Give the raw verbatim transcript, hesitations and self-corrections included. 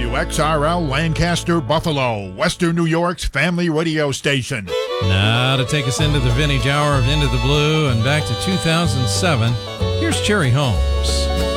W X R L Lancaster, Buffalo, Western New York's family radio station. Now to take us into the vintage hour of Into the Blue and back to two thousand seven, here's Cherry Holmes.